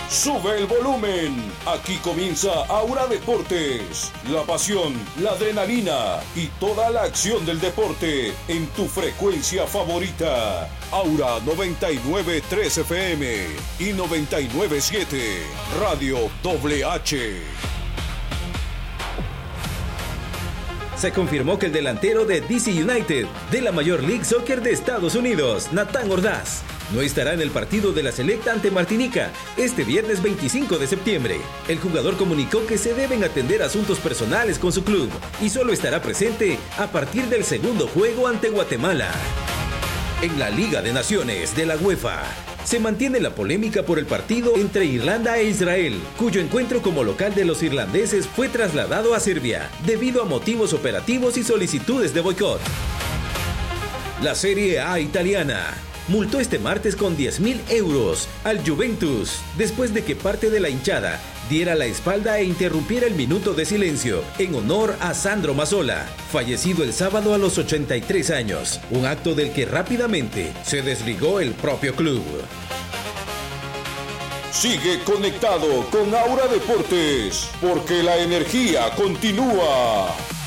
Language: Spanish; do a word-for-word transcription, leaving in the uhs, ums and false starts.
Sube el volumen. Aquí comienza Aura Deportes. La pasión, la adrenalina y toda la acción del deporte en tu frecuencia favorita. Aura noventa y nueve punto tres F M y noventa y nueve punto siete Radio W H. Se confirmó que el delantero de D C United, de la Major League Soccer de Estados Unidos, Nathan Ordaz, no estará en el partido de la Selecta ante Martinica este viernes veinticinco de septiembre. El jugador comunicó que se deben atender asuntos personales con su club y solo estará presente a partir del segundo juego ante Guatemala. En la Liga de Naciones de la UEFA, se mantiene la polémica por el partido entre Irlanda e Israel, cuyo encuentro como local de los irlandeses fue trasladado a Serbia, debido a motivos operativos y solicitudes de boicot. La Serie A italiana multó este martes con diez mil euros al Juventus, después de que parte de la hinchada diera la espalda e interrumpiera el minuto de silencio en honor a Sandro Mazzola, fallecido el sábado a los ochenta y tres años, un acto del que rápidamente se desligó el propio club. Sigue conectado con Aura Deportes, porque la energía continúa.